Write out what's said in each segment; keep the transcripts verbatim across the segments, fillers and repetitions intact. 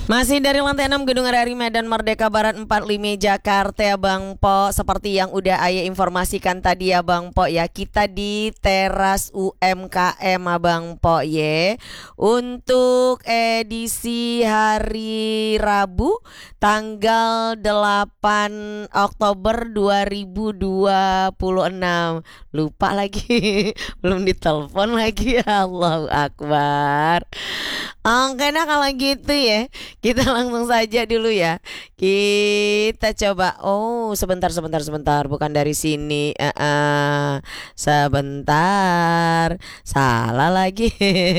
Masih dari lantai enam Gedung R R I Medan Merdeka Barat empat puluh lima Jakarta ya Bang Po. Seperti yang udah Ayah informasikan tadi ya Bang Po ya, kita di teras U M K M Abang Po ya. Untuk edisi hari Rabu tanggal delapan Oktober dua ribu dua puluh enam. Lupa lagi belum ditelepon lagi ya, Allahu Akbar. Oke, nah kalau gitu ya, kita langsung saja dulu ya. Kita coba. Oh, sebentar, sebentar, sebentar. Bukan dari sini. Eh, eh. Sebentar. Salah lagi.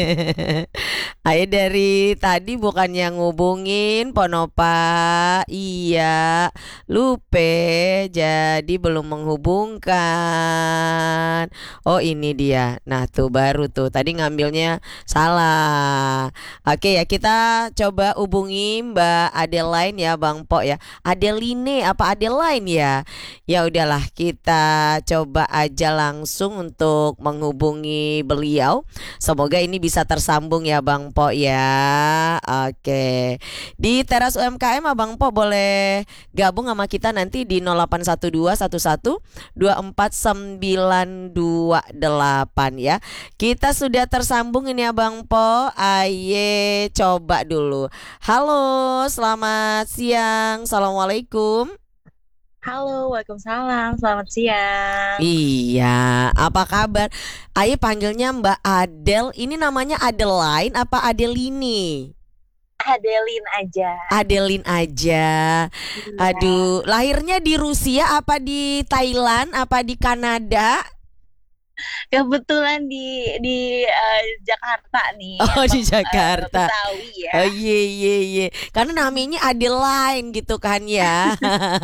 Ayo dari tadi bukan yang ngubungin Ponopa. Iya, lupa. Jadi belum menghubungkan. Oh, ini dia. Nah, tuh baru tuh. Tadi ngambilnya salah. Oke ya, kita coba hubungi Mbak Adeline ya Bang Po ya. Adeline apa Adeline ya? Ya udahlah, kita coba aja langsung untuk menghubungi beliau. Semoga ini bisa tersambung ya Bang Po ya. Oke. Di teras U M K M Abang Po boleh gabung sama kita nanti di nol delapan satu dua satu satu dua empat sembilan dua delapan ya. Kita sudah tersambung ini ya Bang Po. Aye coba dulu. Halo, selamat siang. Assalamualaikum. Halo, waalaikumsalam. Selamat siang. Iya, apa kabar? Ayo panggilnya Mbak Adel. Ini namanya Adeline apa Adeline? Adelin aja. Adeline aja. Iya. Aduh, lahirnya di Rusia apa di Thailand apa di Kanada? Kebetulan di di eh, Jakarta nih. Oh, di Emang eh, Jakarta. Betawi Oh ya. iya iya iya. Karena namanya Adeline gitu kan ya.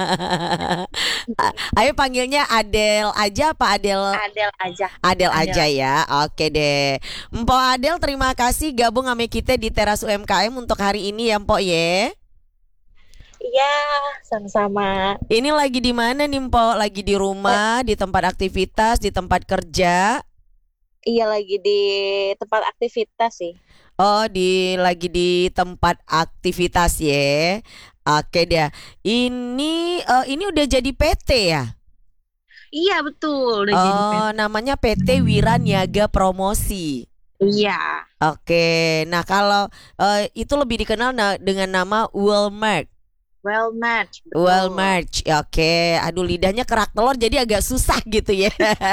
A- Ayo panggilnya Adel aja apa Adel? Adel aja. Adel Adel. aja ya. Oke deh. Mpok Adel terima kasih gabung sama kita di teras U M K M untuk hari ini ya Mpok ye. Iya, sama-sama. Ini lagi di mana nih Mpok? Lagi di Eh, rumah, di tempat aktivitas, di tempat kerja? iya lagi di tempat aktivitas sih. Oh, di lagi di tempat aktivitas ya. Oke deh. Ini eh, ini udah jadi P T ya? Iya betul, udah jadi pet. Oh, namanya P T Wiraniaga Promosi. Iya, Oke. Nah, kalau eh, itu lebih dikenal na- dengan nama Walmart. well match, betul. Walmart. Oke. Aduh, lidahnya kerak telur jadi agak susah gitu ya.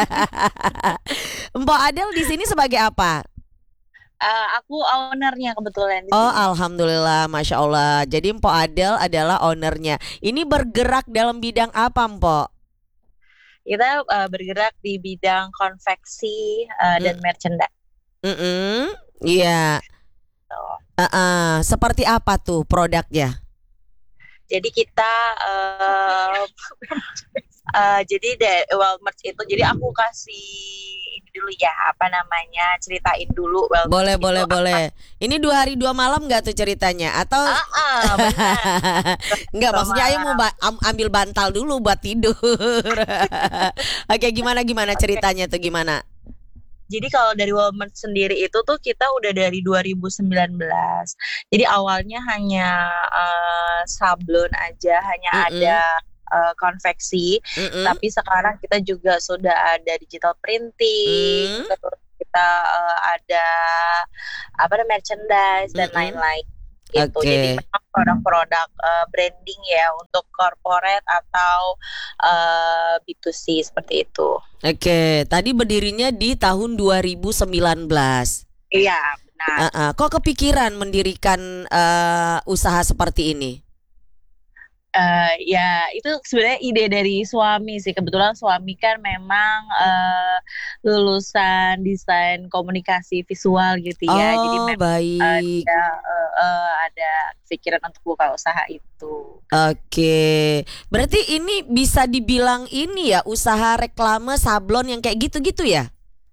Mpok Adel di sini sebagai apa? Eh, aku ownernya kebetulan di Oh, sini. alhamdulillah, masya Allah. Jadi Mpok Adel adalah ownernya. Ini bergerak dalam bidang apa, Mpok? Kita eh, bergerak di bidang konveksi eh, Mm, dan merchandise. mm-mm. Iya. Uh-uh. Seperti apa tuh produknya? Jadi kita eh eh, jadi de- Walmart itu jadi aku kasih ini dulu ya apa namanya ceritain dulu Walmart Boleh, itu boleh, apa. boleh. Ini dua hari dua malam nggak tuh ceritanya? Atau Ah, ah, benar. nggak? Dua Maksudnya Ayo mau malam. ba- am- ambil bantal dulu buat tidur. Oke, gimana gimana Oke. ceritanya tuh gimana? Jadi kalau dari Walmart sendiri itu tuh kita udah dari dua ribu sembilan belas. Jadi awalnya hanya eh, sablon aja, hanya ada Mm-mm, eh, konveksi. mm-mm, Tapi sekarang kita juga sudah ada digital printing, mm, terus kita eh, ada apa namanya merchandise dan mm-mm. lain-lain gitu. Jadi Oke, memang produk-produk eh, branding ya untuk corporate atau eh, B dua C seperti itu. oke. Tadi berdirinya di tahun dua ribu sembilan belas. Iya, benar. Uh-uh. Kok kepikiran mendirikan eh, usaha seperti ini? Eh, ya itu sebenarnya ide dari suami sih. Kebetulan suami kan memang eh, lulusan desain komunikasi visual gitu ya. Jadi Oh, memang eh, baik. dia eh, eh, ada pikiran untuk buka usaha itu. Oke, berarti ini bisa dibilang ini ya usaha reklame sablon yang kayak gitu-gitu ya?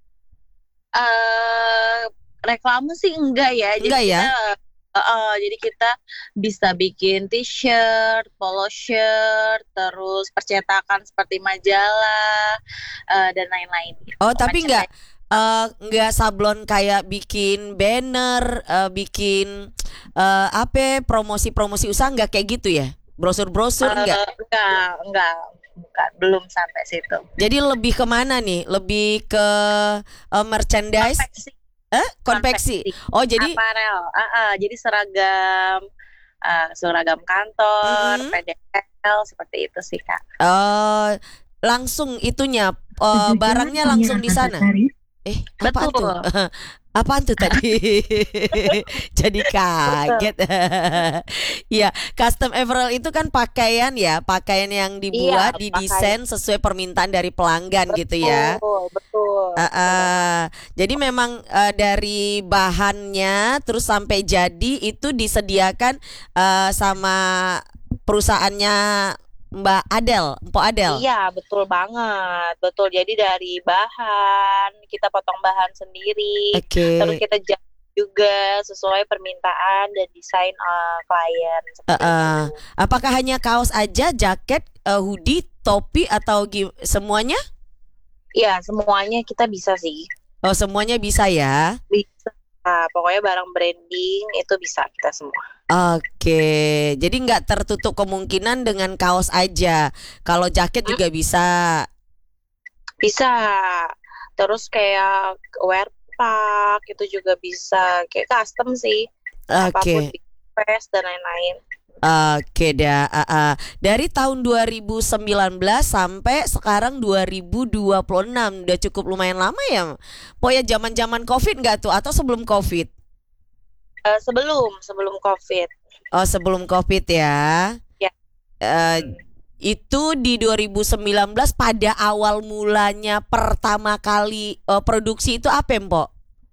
eh Reklame sih enggak ya. Jadi Enggak ya? kita eh, eh, jadi kita bisa bikin t-shirt, polo shirt, terus percetakan seperti majalah eh, dan lain-lain gitu. Oh, tapi enggak Merchandise. eh, enggak sablon kayak bikin banner, eh, bikin eh, apa promosi-promosi usaha nggak kayak gitu ya? Brosur-brosur Eh, nggak? enggak, enggak, bukan, belum sampai situ. Jadi lebih kemana nih? Lebih ke eh, merchandise, Konveksi, eh, konveksi. konveksi, Oh jadi, aparel. Ah, ah, jadi seragam, ah, seragam kantor, mm-mm. P D L seperti itu sih Kak. Eh, langsung itunya, eh, Tujuh jalan barangnya langsung Pangeran di sana. Antasari. Eh, apaan tuh? Betul, Apaan tuh tadi? Jadi betul. kaget. Iya, custom apparel itu kan pakaian ya, pakaian yang Iya, dibuat, pakai didesain sesuai permintaan dari pelanggan gitu ya. betul, betul, Eh, betul banget. eh, jadi memang eh, dari bahannya terus sampai jadi itu disediakan eh, sama perusahaannya Mbak Adel, Mpok Adel. Iya, betul banget. Betul. Jadi dari bahan, kita potong bahan sendiri, terus Oke. kita jahit juga sesuai permintaan dan desain eh, klien Eh, seperti itu. eh. Apakah hanya kaos aja, jaket, eh, hoodie, topi atau gi- semuanya? Iya, semuanya kita bisa sih. Oh, semuanya bisa ya. Bisa. Nah, pokoknya barang branding itu bisa kita semua. Oke, jadi nggak tertutup kemungkinan dengan kaos aja. Kalau jaket Hmm, juga bisa. bisa. Terus kayak wear pack itu juga bisa. Kayak custom sih. Apapun Oke, di press dan lain-lain. oke dah. ah, ah. Dari tahun dua ribu sembilan belas sampai sekarang dua ribu dua puluh enam, udah cukup lumayan lama ya. Pokoknya zaman-zaman COVID nggak tuh atau sebelum COVID? Eh, sebelum sebelum COVID. Oh, sebelum COVID ya. Ya. Eh, itu di dua ribu sembilan belas pada awal mulanya pertama kali eh, produksi itu apa, Mbok?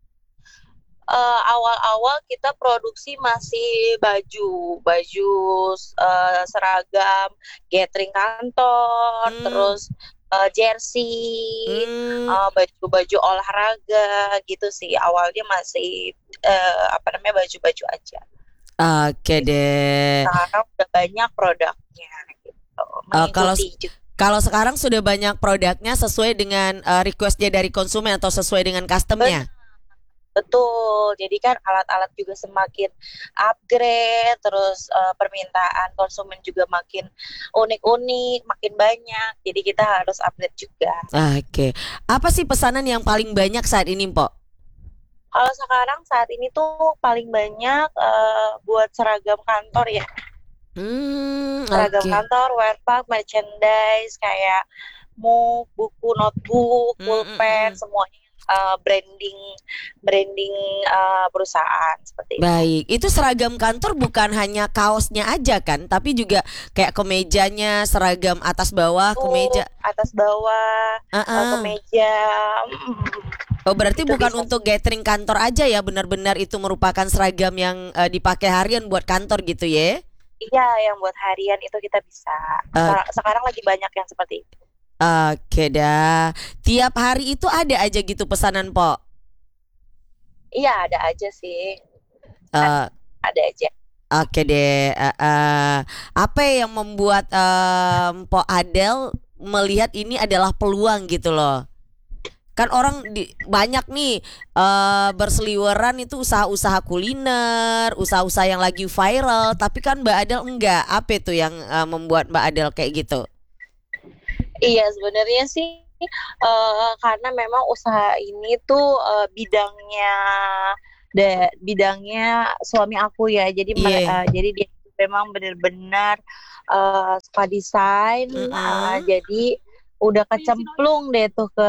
Eh, awal-awal kita produksi masih baju, baju eh, seragam, gathering kantor, Hmm, terus eh, jersey, hmm, eh, baju-baju olahraga gitu sih. Awalnya masih eh, apa namanya baju-baju aja. oke Gitu. deh. Sekarang udah banyak produknya gitu, Eh, kalau mengikuti juga. kalau sekarang sudah banyak produknya sesuai dengan eh, requestnya dari konsumen atau sesuai dengan customnya. Betul, jadi kan alat-alat juga semakin upgrade, terus eh, permintaan konsumen juga makin unik-unik, makin banyak. Jadi kita harus upgrade juga. Oke, apa sih pesanan yang paling banyak saat ini, Mbok? Kalau sekarang saat ini tuh paling banyak eh, buat seragam kantor ya, Hmm, seragam oke. kantor, wear pack, merchandise kayak mug, buku, notebook, Hmm, hmm, pulpen, hmm. semuanya eh, branding, branding eh, perusahaan seperti itu. Baik, itu seragam kantor bukan hanya kaosnya aja kan, tapi juga kayak kemejanya, seragam atas bawah, Tuh, kemeja. atas bawah, eh, Ah, kemeja, mm, oh, berarti itu bukan bisa untuk sih. gathering kantor aja ya, benar-benar itu merupakan seragam yang eh, dipakai harian buat kantor gitu ya. Iya, yang buat harian itu kita bisa. Eh, Sekarang, sekarang lagi banyak yang seperti itu. Oke dah. Tiap hari itu ada aja gitu pesanan, Pok. Iya, ada aja sih. A- Eh, Ada aja. oke deh. Eh, eh, apa yang membuat eh, Pok Adel melihat ini adalah peluang gitu loh? Kan orang di, banyak nih eh, berseliweran itu usaha-usaha kuliner, usaha-usaha yang lagi viral, tapi kan Mbak Adel enggak. Apa itu yang eh, membuat Mbak Adel kayak gitu? Iya, sebenarnya sih eh, karena memang usaha ini tuh eh, bidangnya da- bidangnya suami aku ya. Jadi mere- Iya. eh, jadi dia memang benar-benar eh, suka desain. eh, Mm-mm. jadi udah kecemplung deh tuh ke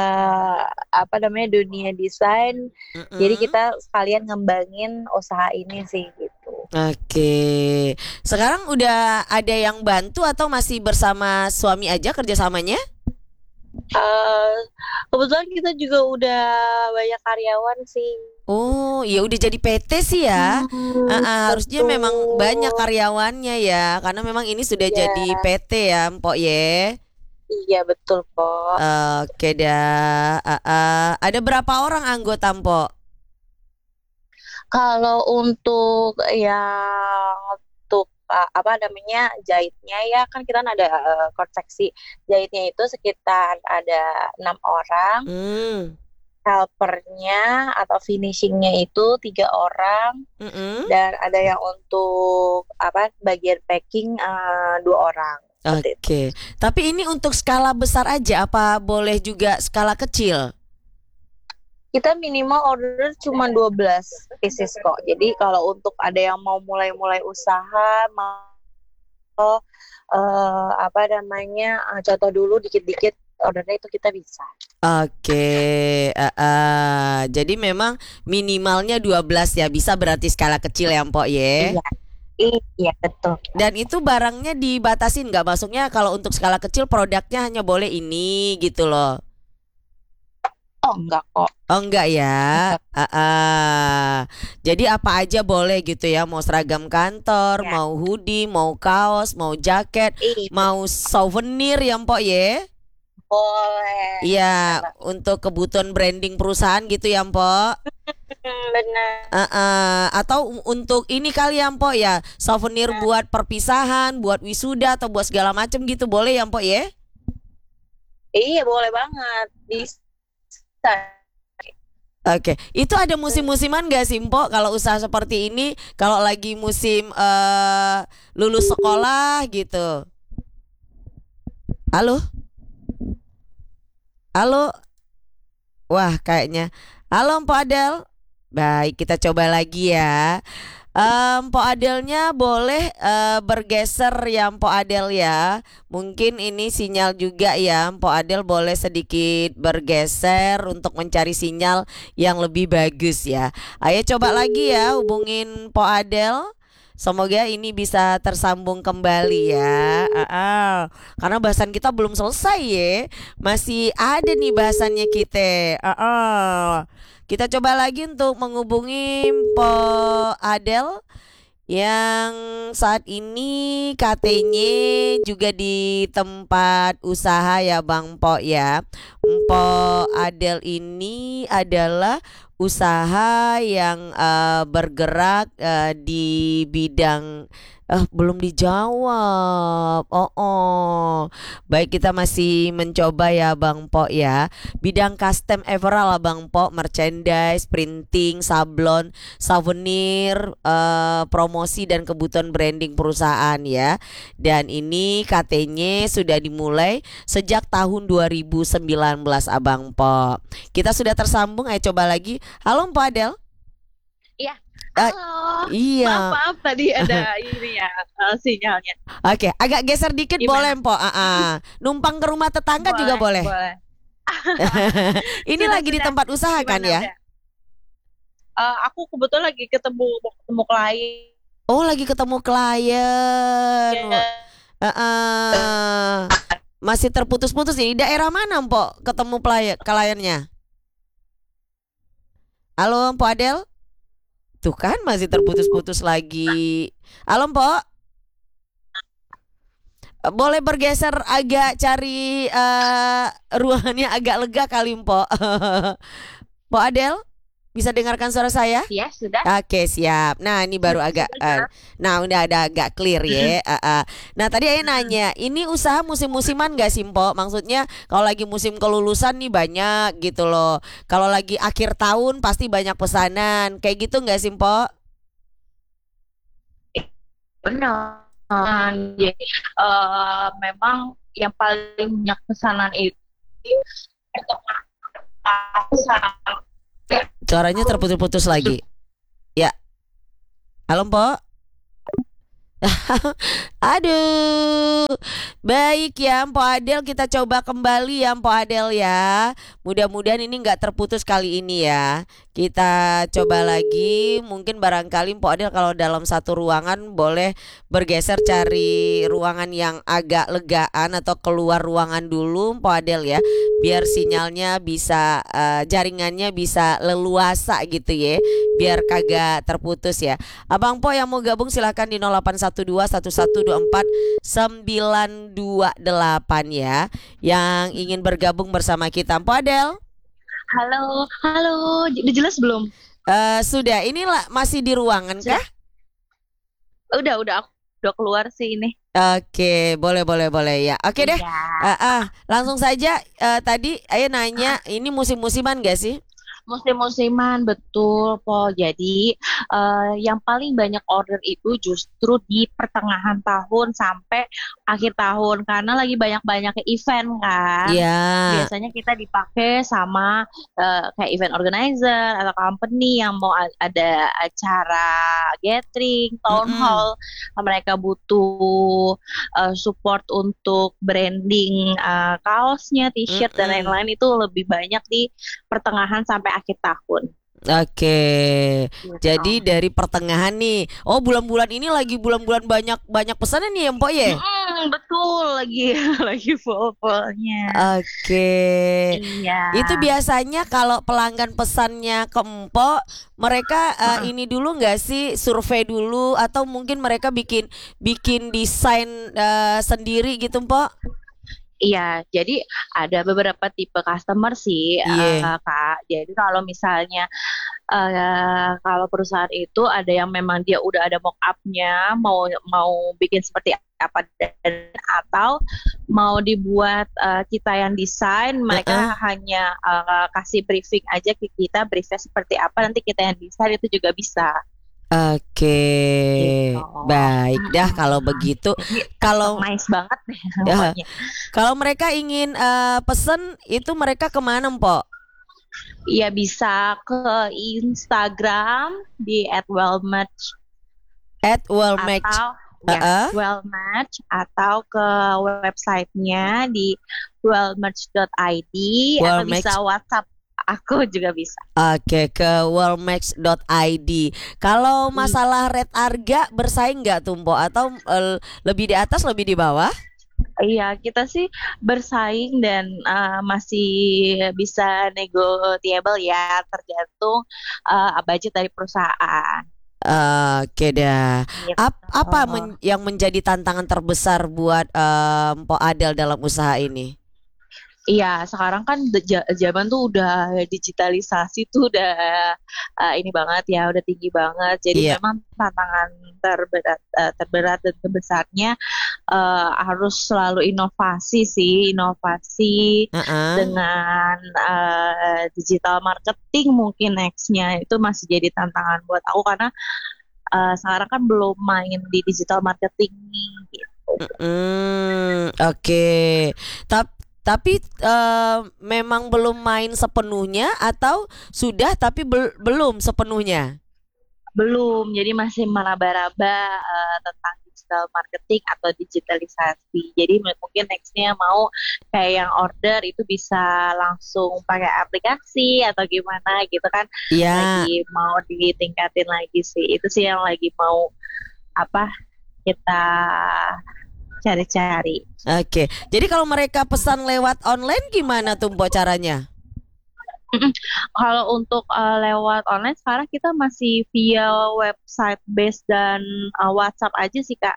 apa namanya dunia desain. Jadi Mm-mm. kita sekalian ngembangin usaha ini sih gitu. Oke. Sekarang udah ada yang bantu atau masih bersama suami aja kerjasamanya? Eh, kebetulan kita juga udah banyak karyawan sih. Oh, ya udah jadi P T sih ya. Ah, Hmm, ah, harusnya memang banyak betul. karyawannya ya, karena memang ini sudah jadi Ya, P T ya, Mpok ye. iya betul kok. Oke dah. Ah, ah. Ada berapa orang anggota, Mpok? Kalau untuk yang untuk uh, apa namanya jahitnya ya kan kita kan ada uh, konveksi jahitnya itu sekitar ada enam orang. Hmm. helpernya atau finishingnya itu tiga orang, Mm-mm. dan ada yang untuk apa bagian packing eh, dua orang. Seperti itu. Oke, tapi ini untuk skala besar aja, apa boleh juga skala kecil? Kita minimal order cuma dua belas pieces kok. Jadi kalau untuk ada yang mau mulai-mulai usaha, mau eh, apa namanya eh, contoh dulu dikit-dikit ordernya itu kita bisa. Oke, eh, eh, jadi memang minimalnya dua belas ya, bisa berarti skala kecil ya, Mpok ya. Iya, iya betul. Dan itu barangnya dibatasin nggak? Maksudnya kalau untuk skala kecil produknya hanya boleh ini gitu loh. Oh enggak kok. Oh enggak ya. Enggak. Ah, ah. Jadi apa aja boleh gitu ya. Mau seragam kantor, Ya. mau hoodie, mau kaos, mau jaket, Iya, mau souvenir ya Mpok ya. boleh. Iya, Benar. untuk kebutuhan branding perusahaan gitu ya Mpok. Hmm, benar. Ah, ah. Atau u- untuk ini kali ya Mpok ya, souvenir buat perpisahan, buat wisuda atau buat segala macam gitu boleh ya Mpok ya. Iya, boleh banget. Bisa. Oke, itu ada musim-musiman gak sih Mpok kalau usaha seperti ini? Kalau lagi musim eh, lulus sekolah gitu. Halo? Halo? Wah, kayaknya. Halo Mpok Adel. Baik, kita coba lagi ya. Eh, Mpok Adelnya boleh eh, bergeser ya Mpok Adel ya. Mungkin ini sinyal juga ya. Mpok Adel boleh sedikit bergeser untuk mencari sinyal yang lebih bagus ya. Ayo coba lagi ya hubungin Mpok Adel. Semoga ini bisa tersambung kembali ya. Ah, ah. Karena bahasan kita belum selesai ya. Masih ada nih bahasannya kita. Ah, ah. Kita coba lagi untuk menghubungi Po Adel yang saat ini katanya juga di tempat usaha ya Bang Po ya. Po Adel ini adalah usaha yang eh, bergerak eh, di bidang eh belum dijawab. Oh, oh. Baik, kita masih mencoba ya Bang Po ya. Bidang custom overall lah Bang Po, merchandise, printing, sablon, souvenir, eh, promosi dan kebutuhan branding perusahaan ya. Dan ini katanya sudah dimulai sejak tahun dua ribu sembilan belas Abang Po. Kita sudah tersambung, ayo coba lagi. Halo Mpok Adel. Iya. Eh, Halo. iya. Maaf, maaf tadi ada ini ya eh, sinyalnya. Oke, agak geser dikit boleh Gimana? Mpok. Ah, ah. Numpang ke rumah tetangga juga boleh. Boleh. Ini Sudah, lagi di sudah. tempat usaha kan Gimana ya? udah? Eh, aku kebetulan lagi ketemu mau ketemu klien. Oh, lagi ketemu klien. Ya, Ah, ah. Masih terputus-putus nih. Di daerah mana Mpok ketemu play- kliennya? Halo Mpok Adel? Tuh kan masih terputus-putus lagi. Halo Mpok? Boleh bergeser agak cari eh, ruangannya agak lega kali Mpok. Mpok Adel? Bisa dengarkan suara saya? ya sudah. Oke siap. Nah ini baru agak, eh, nah udah ada agak clear ya. Eh, eh. Nah tadi saya nanya, ini usaha musim-musiman gak sih Mpok? Maksudnya kalau lagi musim kelulusan nih banyak gitu loh. Kalau lagi akhir tahun pasti banyak pesanan. Kayak gitu gak sih Mpok? Benar. Jadi eh, memang yang paling banyak pesanan itu untuk sampai Suaranya terputus-putus lagi. Ya, halo Mpok. Aduh, baik ya Mpok Adel, kita coba kembali ya Mpok Adel ya. Mudah-mudahan ini nggak terputus kali ini ya. Kita coba lagi, mungkin barangkali Mpok Adel kalau dalam satu ruangan boleh bergeser cari ruangan yang agak legaan atau keluar ruangan dulu Mpok Adel ya. Biar sinyalnya bisa, eh, jaringannya bisa leluasa gitu ya. Biar kagak terputus ya. Abang Po yang mau gabung silahkan di nol delapan satu dua satu satu dua empat sembilan dua delapan ya. Yang ingin bergabung bersama kita Po Adel. halo, halo, udah jelas belum? Eh, sudah, inilah masih di ruangan kah? Udah, udah aku udah keluar sih ini. Oke, boleh boleh boleh ya. Oke deh. Iya. Ah, ah, langsung saja eh, tadi ayo nanya, ini musim-musiman gak sih? Musim-musiman betul po. Jadi eh, yang paling banyak order itu justru di pertengahan tahun sampai akhir tahun karena lagi banyak-banyak event kan. Iya. Biasanya kita dipakai sama eh, kayak event organizer atau company yang mau a- ada acara gathering, town Mm-mm. hall, mereka butuh eh, support untuk branding eh, kaosnya, t-shirt dan Mm-mm. lain-lain itu lebih banyak di pertengahan sampai akhir tahun. Oke, Gitu. jadi dari pertengahan nih. Oh, bulan-bulan ini lagi bulan-bulan banyak banyak pesanan nih ya, Mpok ya? Mm-mm, betul lagi lagi full-fullnya. Oke. Iya. Itu biasanya kalau pelanggan pesannya ke Empok, mereka eh, Heeh. ini dulu nggak sih survei dulu atau mungkin mereka bikin bikin desain eh, sendiri gitu, Empok? Iya, jadi ada beberapa tipe customer sih, Iya. eh, Kak. Jadi kalau misalnya eh, kalau perusahaan itu ada yang memang dia udah ada mock up-nya, mau mau bikin seperti apa dan atau mau dibuat eh, kita yang desain, Heeh. mereka hanya eh, kasih briefing aja ke kita, briefnya seperti apa, nanti kita yang desain itu juga bisa. Oke. Gitu. Baik dah kalau Mm-mm. begitu. Jadi Kalau customize banget deh eh, pokoknya. kalau mereka ingin eh, pesen itu mereka kemana, Mpok? Iya bisa ke Instagram di at @wellmatch At Wellmatch. atau ya Heeh. wellmatch atau ke websitenya di wellmatch dot i d atau bisa Wellmatch. WhatsApp aku juga bisa. Oke, ke wellmatch dot i d. Kalau masalah rate harga bersaing nggak tuh, Mpok? Atau eh, lebih di atas, lebih di bawah? Iya, kita sih bersaing dan uh, masih bisa negotiable ya, tergantung uh, budget dari perusahaan. Oke dah. Gitu. Ap- apa men- yang menjadi tantangan terbesar buat eh, Mpok Adel dalam usaha ini? Iya, sekarang kan de- ja- zaman tuh udah digitalisasi tuh udah uh, ini banget ya, udah tinggi banget. Jadi Iya. memang tantangan terberat uh, terberat dan terbesarnya uh, harus selalu inovasi sih, inovasi Heeh. dengan uh, digital marketing mungkin nextnya itu masih jadi tantangan buat aku karena uh, sekarang kan belum main di digital marketing nih. Gitu. Mm, oke. Tap- tapi eh, memang belum main sepenuhnya atau sudah tapi bel- belum sepenuhnya? Belum, jadi masih meraba-raba eh, tentang digital marketing atau digitalisasi. Jadi m- mungkin nextnya mau kayak yang order itu bisa langsung pakai aplikasi atau gimana gitu kan. Iya. Lagi mau ditingkatin lagi sih. Itu sih yang lagi mau apa kita cari-cari. Oke. Jadi kalau mereka pesan lewat online gimana tuh Mpok caranya? Mm-mm. Kalau untuk eh, lewat online sekarang kita masih via website base dan eh, WhatsApp aja sih Kak.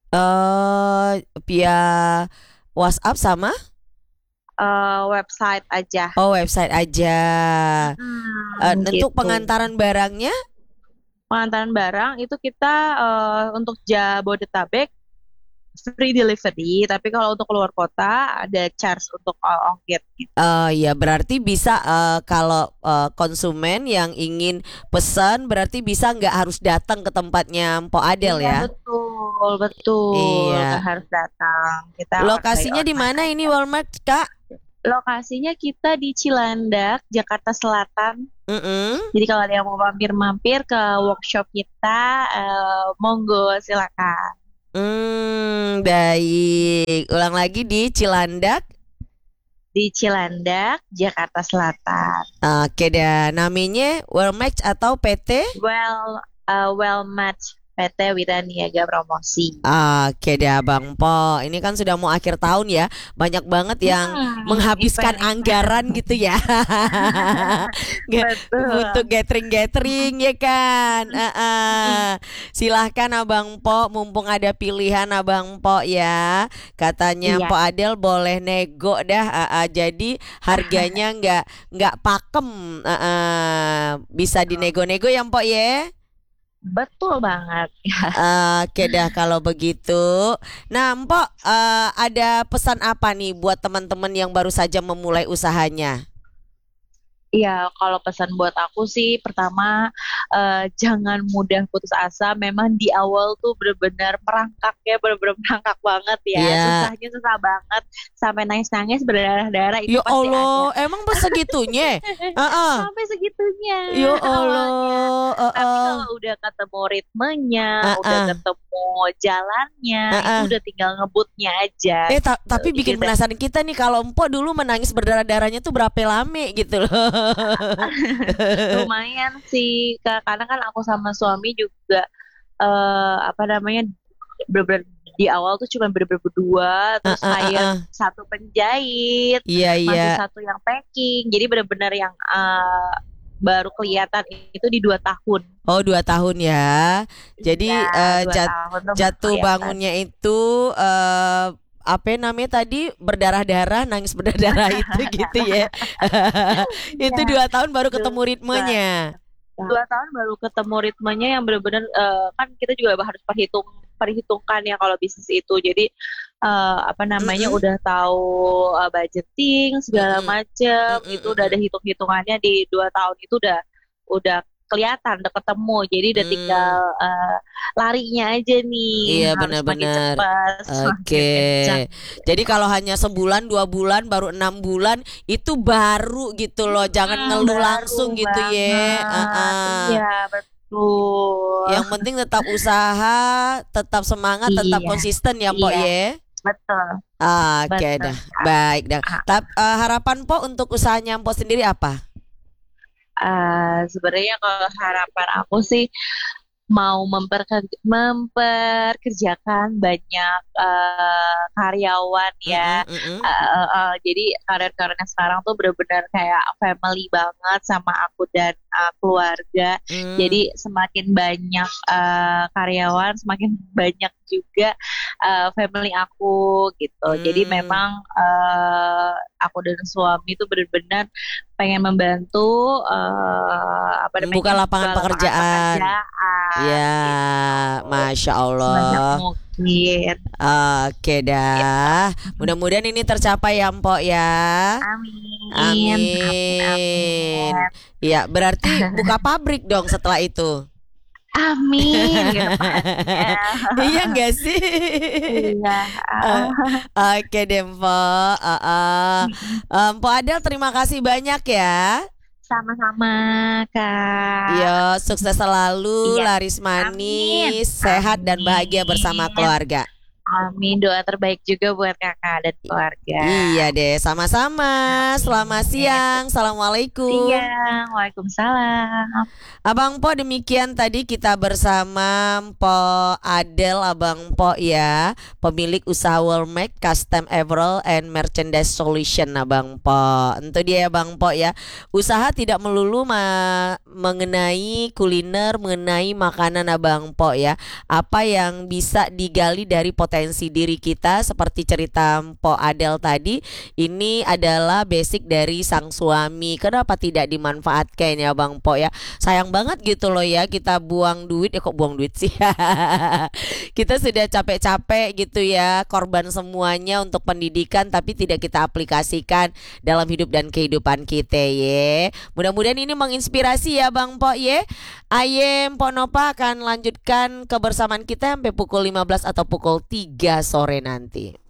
Eh via WhatsApp sama Eh, website aja. oh website aja. Eh, Hmm, untuk gitu. pengantaran barangnya? Pengantaran barang itu kita eh, untuk Jabodetabek free delivery, tapi kalau untuk keluar kota ada charge untuk eh, ongkir gitu. Eh ya berarti bisa eh, kalau eh, konsumen yang ingin pesan berarti bisa nggak harus datang ke tempatnya Mpok Adel Iya ya? betul, betul. Nggak Iya. harus datang. Kita on by Lokasinya di online mana ini aja. Walmart, Kak? Lokasinya kita di Cilandak, Jakarta Selatan. Mm-mm. Jadi kalau ada yang mau mampir-mampir ke workshop kita, eh, monggo silakan. Hmm, baik. Ulang lagi di Cilandak. Di Cilandak, Jakarta Selatan. Oke dah. Namanya Wellmatch atau P T? Well, uh, well match P T Wira Niaga Promosi. Oke dah Bang Po. Ini kan sudah mau akhir tahun ya. Banyak banget yang Hmm, menghabiskan event-event. anggaran gitu ya. Nggak, untuk Betul. gathering-gathering ya kan. Mm-mm. Heeh. Silahkan Abang Po, mumpung ada pilihan Abang Po ya. Katanya Iya, Po Adel boleh nego dah. Heeh. Jadi harganya nggak nggak pakem. Heeh. Bisa dinego-nego ya Po ya. betul banget. Oke dah kalau begitu. Nah, Mpok, eh, ada pesan apa nih buat teman-teman yang baru saja memulai usahanya? Iya, kalau pesan buat aku sih pertama, eee, jangan mudah putus asa. Memang di awal tuh bener-bener merangkak ya, bener-bener merangkak banget ya. Iya. Susahnya susah banget, sampai nangis-nangis berdarah-darah itu Ya pasti ada. Allah, emang be segitunya? Heeh. Sampai segitunya Ya awalnya. Allah, Tapi heeh. kalau udah ketemu ritmenya, udah Heeh. ketemu jalannya, itu Heeh. udah tinggal ngebutnya aja Eh ta gitu. tapi Jadi bikin udah penasaran kita nih kalau Mpok dulu menangis berdarah-darahnya tuh berapa lame gitu loh. lumayan sih, Kak, karena kan aku sama suami juga, eee, apa namanya, bener-bener di awal tuh cuma bener-bener berdua, terus Heeh hire heeh. satu penjahit, Iya masih iya. satu yang packing. Jadi bener-bener yang, eee, baru kelihatan itu di dua tahun. Oh dua tahun ya. Iya, Jadi, eee, dua jat tahun tuh baru jatuh kelihatan. bangunnya itu, eee, apa namanya tadi, berdarah-darah, nangis berdarah-darah itu gitu ya. Itu Iya, dua tahun baru ketemu dua ritmenya. dua tahun baru ketemu ritmenya yang bener-bener, eee, kan kita juga harus perhitung perhitungkan ya kalau bisnis itu. Jadi, eee, apa namanya, Mhm. udah tahu, eee, budgeting segala Mhm. macem, Mhm itu udah ada mhm. hitung-hitungannya di dua tahun itu udah udah kelihatan, udah ketemu. Jadi udah tinggal, Mmm. eee, larinya aja nih, Iya harus bener makin bener. cepet, Oke. semakin kencang Jadi gitu. kalau hanya sebulan, dua bulan, baru enam bulan, itu baru gitu loh, jangan Mhm, ngeluh baru langsung gitu ye, banget. heeh. Iya, betul. Yang penting tetap usaha, tetap semangat, tetap Iya, konsisten ya Mpok iya, ye. betul, Oke betul dah, sekali, baik dah. Kak. Tap eee, harapan Mpok untuk usahanya Mpok sendiri apa? Eee, sebenarnya kalau harapan aku sih mau memperker memperkerjakan banyak, eee, karyawan ya, Mhm mhm. eee, heeh, jadi karyawan-karyawan yang sekarang tuh bener-bener kayak family banget sama aku dan, eee, keluarga. Mmm. Jadi semakin banyak, eee, karyawan, semakin banyak juga, eee, family aku gitu. Jadi Mmm. memang, eee, aku dan suami tuh bener-bener pengen membantu, eee, apa Membuka namanya, lapangan buka lapangan pekerjaan. pekerjaan Ya, gitu, Masya sebanyak Allah. mungkin. Oke Gitu, dah, mhm. mudah-mudahan ini tercapai ya Mpok ya. Amin, amin Amin. amin. Iya, berarti buka pabrik dong setelah itu? Amin, ke depannya. Iya nggak sih? Iya. Eee, oke deh Mpok, heeh. Mhm. Eee, Mpok Adel terima kasih banyak ya. Sama-sama, Kak. Iya, sukses selalu, Iya, laris amin, manis, sehat dan bahagia bersama amin. keluarga. Amin, doa terbaik juga buat Kakak dan I keluarga. iya deh, sama-sama. Selamat Amin. siang, assalamualaikum. Siang, waalaikumsalam. Abang Mpok demikian tadi kita bersama Mpok Adel, Abang Mpok ya, pemilik usaha Worldmake Custom Apparel and Merchandise Solution Abang Mpok. Itu dia ya Bang Mpok ya. Usaha tidak melulu ma- mengenai kuliner, mengenai makanan Abang Mpok ya. Apa yang bisa digali dari potensi diri kita seperti cerita Mpok Adel tadi, ini adalah basic dari sang suami. Kenapa tidak dimanfaatkan ya Bang Mpok ya? Sayang banget gitu loh ya, kita buang duit, ya kok buang duit sih. Kita sudah capek-capek gitu ya, korban semuanya untuk pendidikan tapi tidak kita aplikasikan dalam hidup dan kehidupan kita ye. Mudah-mudahan ini menginspirasi ya Bang Pok ye. Aye Mpok Nopa akan lanjutkan kebersamaan kita sampai pukul lima belas atau pukul tiga sore nanti.